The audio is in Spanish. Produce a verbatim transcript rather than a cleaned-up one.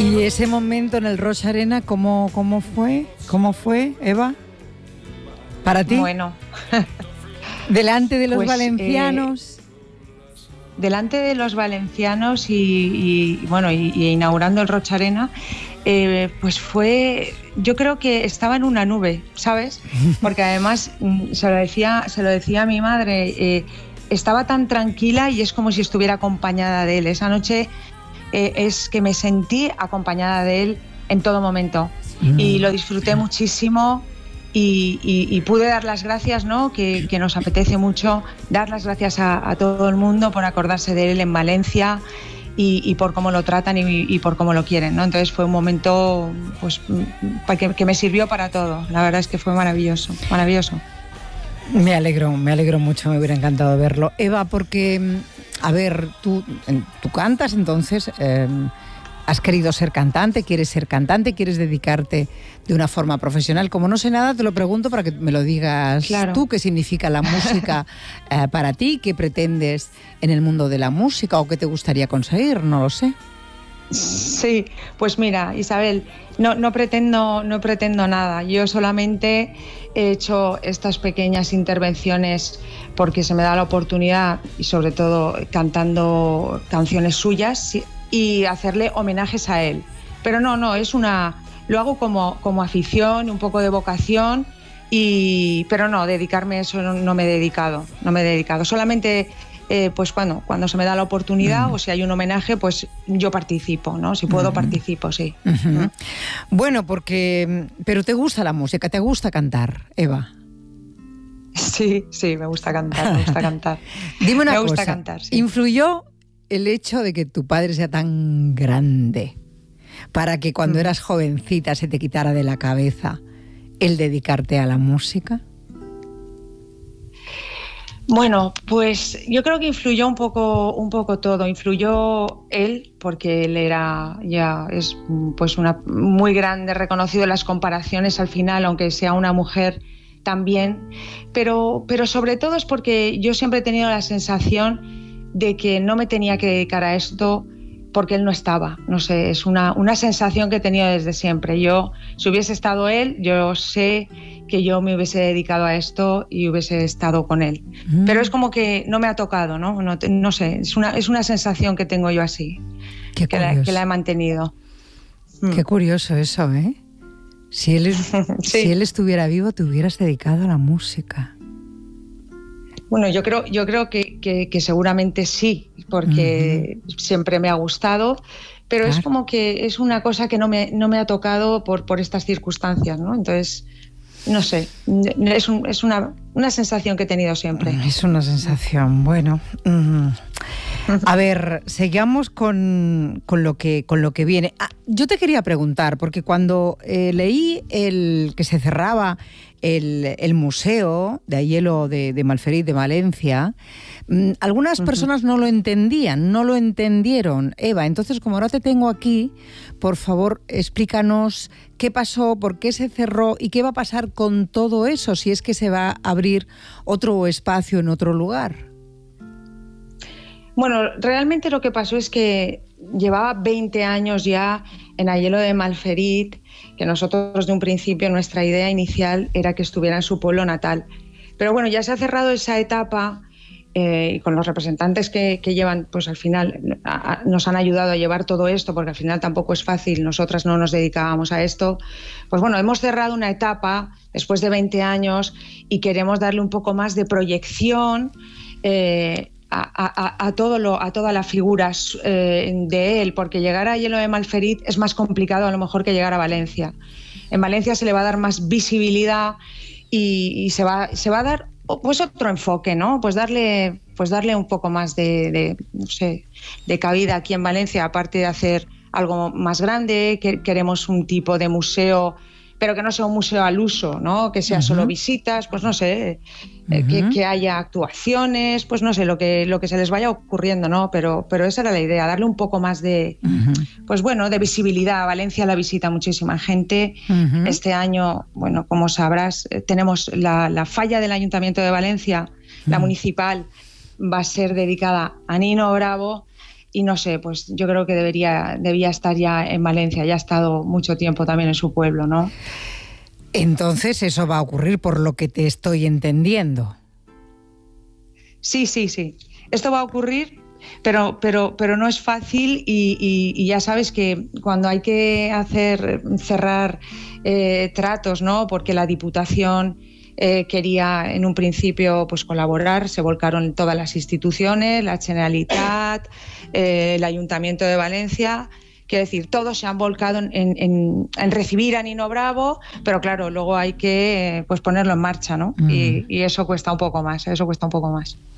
¿Y ese momento en el Roig Arena, cómo, cómo fue? ¿Cómo fue, Eva? ¿Para ti? Bueno. Delante de los pues, valencianos. Eh, delante de los valencianos y, y bueno, y, y inaugurando el Roig Arena, eh, pues fue, yo creo que estaba en una nube, ¿sabes? Porque además se lo decía, se lo decía a mi madre, eh, estaba tan tranquila y es como si estuviera acompañada de él. Esa noche eh, es que me sentí acompañada de él en todo momento mm. y lo disfruté muchísimo. Y, y, y pude dar las gracias, ¿no? Que, que nos apetece mucho dar las gracias a, a todo el mundo por acordarse de él en Valencia y, y por cómo lo tratan y, y por cómo lo quieren, ¿no? Entonces fue un momento pues, que, que me sirvió para todo. La verdad es que fue maravilloso, maravilloso. Me alegro, me alegro mucho, me hubiera encantado verlo. Eva, porque, a ver, tú, tú cantas, entonces... Eh, ¿has querido ser cantante? ¿Quieres ser cantante? ¿Quieres dedicarte de una forma profesional? Como no sé nada, te lo pregunto para que me lo digas claro. tú. ¿Qué significa la música eh, para ti? ¿Qué pretendes en el mundo de la música o qué te gustaría conseguir? No lo sé. Sí, pues mira, Isabel, no, no, pretendo, no pretendo nada. Yo solamente he hecho estas pequeñas intervenciones porque se me da la oportunidad y sobre todo cantando canciones suyas y hacerle homenajes a él. Pero no, no, es una, lo hago como, como afición, un poco de vocación, y, pero no, dedicarme a eso no, no me he dedicado, no me he dedicado. Solamente, eh, pues cuando, cuando se me da la oportunidad uh-huh. o si hay un homenaje, pues yo participo, ¿no? Si puedo, uh-huh. participo, sí. Uh-huh. Uh-huh. Bueno, porque, pero ¿te gusta la música? ¿Te gusta cantar, Eva? Sí, sí, me gusta cantar, me gusta cantar. Dime una me cosa, gusta cantar, sí. ¿influyó el hecho de que tu padre sea tan grande para que cuando mm. eras jovencita se te quitara de la cabeza el dedicarte a la música? Bueno, pues yo creo que influyó un poco, un poco todo. Influyó él, porque él era ya es pues una muy grande, reconocido en las comparaciones al final, aunque sea una mujer también. Pero, pero sobre todo es porque yo siempre he tenido la sensación de que no me tenía que dedicar a esto porque él no estaba. No sé, es una, una sensación que he tenido desde siempre. Yo, si hubiese estado él, yo sé que yo me hubiese dedicado a esto y hubiese estado con él. Mm. Pero es como que no me ha tocado, ¿no? No, no sé, es una, es una sensación que tengo yo así, Qué que la, que la he mantenido. Qué curioso eso, ¿eh? Si él, sí. si él estuviera vivo, te hubieras dedicado a la música. Bueno, yo creo, yo creo que, que, que seguramente sí, porque uh-huh. siempre me ha gustado, pero claro. es como que es una cosa que no me, no me ha tocado por, por estas circunstancias, ¿no? Entonces, no sé, es, un, es una, una sensación que he tenido siempre. Es una sensación, bueno. Uh-huh. A ver, sigamos con, con, lo que, con lo que viene. Ah, yo te quería preguntar, porque cuando eh, leí el que se cerraba el, el museo de Aielo de, de Malferit de Valencia, mmm, algunas uh-huh. personas no lo entendían, no lo entendieron. Eva, entonces como ahora te tengo aquí, por favor explícanos qué pasó, por qué se cerró y qué va a pasar con todo eso, si es que se va a abrir otro espacio en otro lugar. Bueno, realmente lo que pasó es que llevaba veinte años ya en Aielo de Malferit, que nosotros de un principio nuestra idea inicial era que estuviera en su pueblo natal. Pero bueno, ya se ha cerrado esa etapa eh, y con los representantes que, que llevan, pues al final a, a, nos han ayudado a llevar todo esto, porque al final tampoco es fácil, nosotras no nos dedicábamos a esto. Pues bueno, hemos cerrado una etapa después de veinte años y queremos darle un poco más de proyección eh, A, a, a, todo lo, a toda la figura eh, de él, porque llegar a Aielo de Malferit es más complicado a lo mejor que llegar a Valencia. En Valencia se le va a dar más visibilidad y, y se, va, se va a dar pues otro enfoque, ¿no? Pues darle, pues darle un poco más de, de, no sé, de cabida aquí en Valencia, aparte de hacer algo más grande, que queremos un tipo de museo, pero que no sea un museo al uso, ¿no? Que sea uh-huh. solo visitas, pues no sé, uh-huh. que, que haya actuaciones, pues no sé, lo que, lo que se les vaya ocurriendo, ¿no? Pero, pero esa era la idea, darle un poco más de, uh-huh. pues bueno, de visibilidad. A Valencia la visita muchísima gente. Uh-huh. Este año, bueno, como sabrás, tenemos la, la falla del Ayuntamiento de Valencia, uh-huh. la municipal, va a ser dedicada a Nino Bravo. y no sé, pues yo creo que debería, debía estar ya en Valencia, ya ha estado mucho tiempo también en su pueblo, ¿no? Entonces eso va a ocurrir por lo que te estoy entendiendo. Sí, sí, sí. Esto va a ocurrir, pero, pero, pero no es fácil y, y, y ya sabes que cuando hay que hacer cerrar eh, tratos, ¿no? Porque la Diputación eh, quería en un principio pues colaborar, se volcaron todas las instituciones, la Generalitat, eh, el Ayuntamiento de Valencia. Quiero decir, todos se han volcado en, en, en recibir a Nino Bravo, pero claro, luego hay que pues ponerlo en marcha, ¿no? Mm. Y, y eso cuesta un poco más, eso cuesta un poco más.